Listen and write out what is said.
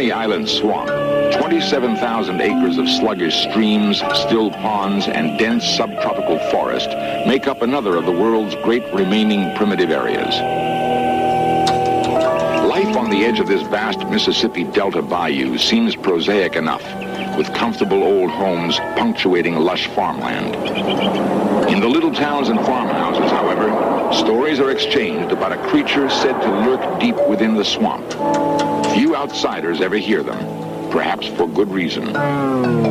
Coney Island swamp, 27,000 acres of sluggish streams, still ponds, and dense subtropical forest make up another of the world's great remaining primitive areas. Life on the edge of this vast Mississippi Delta bayou seems prosaic enough, with comfortable old homes punctuating lush farmland. In the little towns and farmhouses, however, stories are exchanged about a creature said to lurk deep within the swamp. Few outsiders ever hear them, perhaps for good reason.